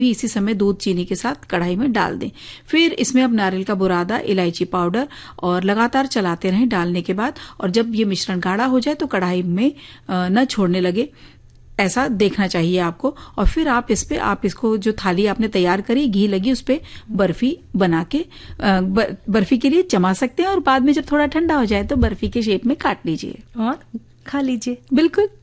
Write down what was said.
इसी समय दूध चीनी के साथ कढ़ाई में डाल दें। फिर इसमें अब नारियल का बुरादा, इलायची पाउडर और लगातार चलाते रहें डालने के बाद। और जब ये मिश्रण गाढ़ा हो जाए तो कढ़ाई में न छोड़ने लगे, ऐसा देखना चाहिए आपको। और फिर आप इसको जो थाली आपने तैयार करी, घी लगी, उस पे बर्फी बना के बर्फी के लिए जमा सकते हैं। और बाद में जब थोड़ा ठंडा हो जाए तो बर्फी के शेप में काट लीजिए और खा लीजिए। बिल्कुल।